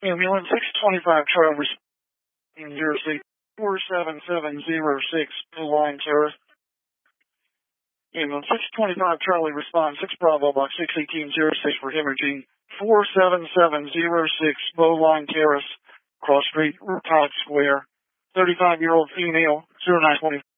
Ambulance 625 Charlie responding 47706 Blue Line Terrace. Ambulance 625 Charlie respond 6 Bravo Box 61806 for hemorrhaging 47706 Bowline Terrace, Cross Street, Todd Square. 35-year-old female, 0920.